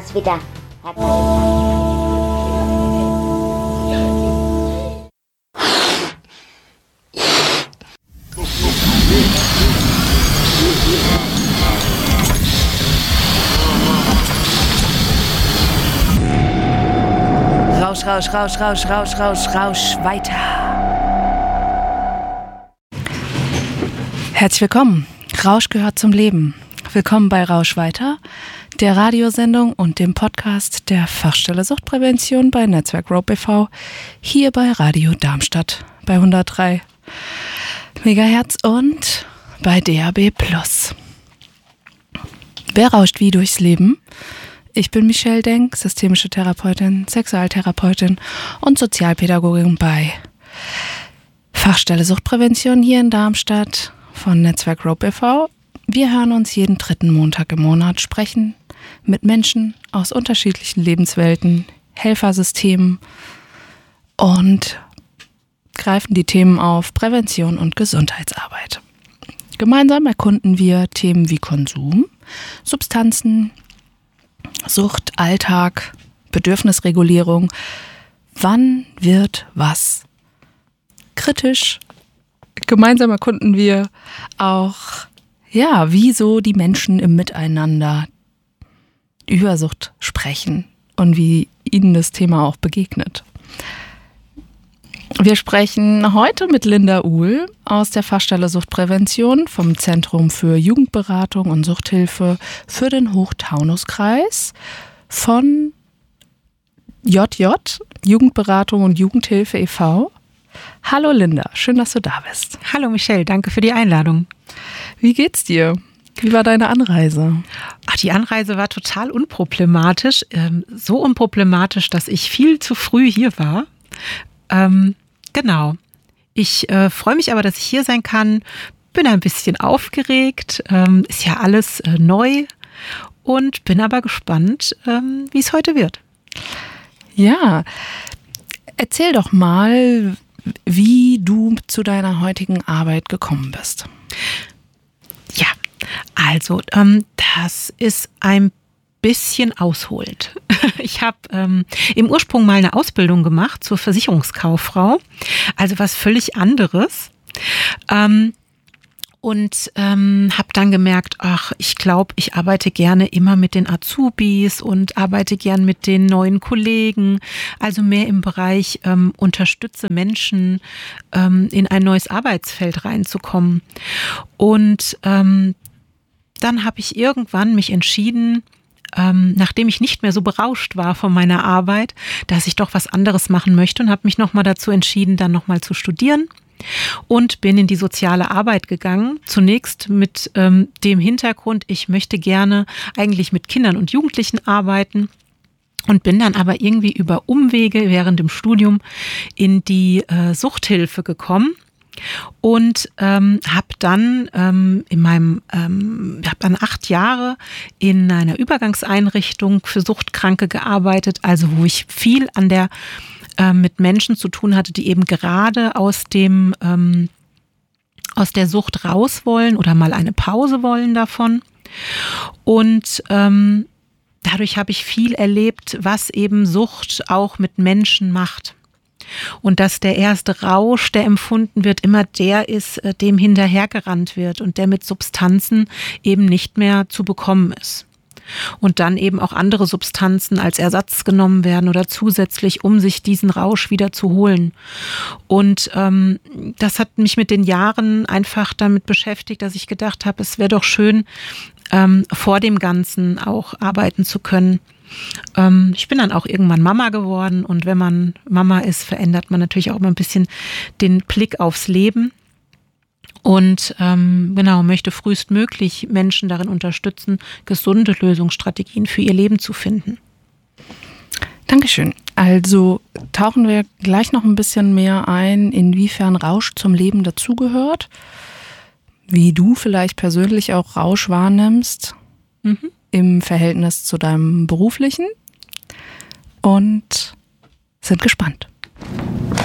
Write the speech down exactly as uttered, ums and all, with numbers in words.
das wieder, Herr Kollege. Rausch, Rausch, Rausch, Rausch, Rausch, Rausch, Rausch, weiter. Herzlich willkommen. Rausch gehört zum Leben. Willkommen bei Rausch weiter, der Radiosendung und dem Podcast der Fachstelle Suchtprävention bei Netzwerk Rope e V, hier bei Radio Darmstadt bei hundertdrei Megahertz und bei D A B plus. Wer rauscht wie durchs Leben? Ich bin Michelle Denk, systemische Therapeutin, Sexualtherapeutin und Sozialpädagogin bei Fachstelle Suchtprävention hier in Darmstadt von Netzwerk Rope e V. Wir hören uns jeden dritten Montag im Monat, sprechen mit Menschen aus unterschiedlichen Lebenswelten, Helfersystemen und greifen die Themen auf Prävention und Gesundheitsarbeit. Gemeinsam erkunden wir Themen wie Konsum, Substanzen, Sucht, Alltag, Bedürfnisregulierung. Wann wird was kritisch? Gemeinsam erkunden wir auch, ja, wieso die Menschen im Miteinander über Sucht sprechen und wie ihnen das Thema auch begegnet. Wir sprechen heute mit Linda Uhl aus der Fachstelle Suchtprävention vom Zentrum für Jugendberatung und Suchthilfe für den Hochtaunuskreis von J J, Jugendberatung und Jugendhilfe e V Hallo Linda, schön, dass du da bist. Hallo Michelle, danke für die Einladung. Wie geht's dir? Wie war deine Anreise? Ach, die Anreise war total unproblematisch. Ähm, so unproblematisch, dass ich viel zu früh hier war. Ähm, genau. Ich äh, freue mich aber, dass ich hier sein kann. Bin ein bisschen aufgeregt. Ähm, ist ja alles äh, neu. Und bin aber gespannt, ähm, wie es heute wird. Ja, erzähl doch mal, wie du zu deiner heutigen Arbeit gekommen bist. Ja, also ähm, das ist ein bisschen ausholend. Ich habe ähm, im Ursprung mal eine Ausbildung gemacht zur Versicherungskauffrau, also was völlig anderes. Ähm, und ähm, habe dann gemerkt, ach, ich glaube, ich arbeite gerne immer mit den Azubis und arbeite gern mit den neuen Kollegen, also mehr im Bereich ähm, unterstütze Menschen, ähm, in ein neues Arbeitsfeld reinzukommen. Und ähm, dann habe ich irgendwann mich entschieden, ähm, nachdem ich nicht mehr so berauscht war von meiner Arbeit, dass ich doch was anderes machen möchte und habe mich nochmal dazu entschieden, dann nochmal zu studieren. Und bin in die soziale Arbeit gegangen, zunächst mit ähm, dem Hintergrund, ich möchte gerne eigentlich mit Kindern und Jugendlichen arbeiten und bin dann aber irgendwie über Umwege während dem Studium in die äh, Suchthilfe gekommen und ähm, habe dann ähm, in meinem, ähm, habe dann acht Jahre in einer Übergangseinrichtung für Suchtkranke gearbeitet, also wo ich viel an der mit Menschen zu tun hatte, die eben gerade aus dem ähm, aus der Sucht raus wollen oder mal eine Pause wollen davon. Und ähm, dadurch habe ich viel erlebt, was eben Sucht auch mit Menschen macht. Und dass der erste Rausch, der empfunden wird, immer der ist, dem hinterhergerannt wird und der mit Substanzen eben nicht mehr zu bekommen ist. Und dann eben auch andere Substanzen als Ersatz genommen werden oder zusätzlich, um sich diesen Rausch wieder zu holen. Und ähm, das hat mich mit den Jahren einfach damit beschäftigt, dass ich gedacht habe, es wäre doch schön, ähm, vor dem Ganzen auch arbeiten zu können. Ähm, ich bin dann auch irgendwann Mama geworden und wenn man Mama ist, verändert man natürlich auch immer ein bisschen den Blick aufs Leben. Und ähm, genau, möchte frühestmöglich Menschen darin unterstützen, gesunde Lösungsstrategien für ihr Leben zu finden. Dankeschön. Also tauchen wir gleich noch ein bisschen mehr ein, inwiefern Rausch zum Leben dazugehört, wie du vielleicht persönlich auch Rausch wahrnimmst mhm. im Verhältnis zu deinem beruflichen und sind gespannt.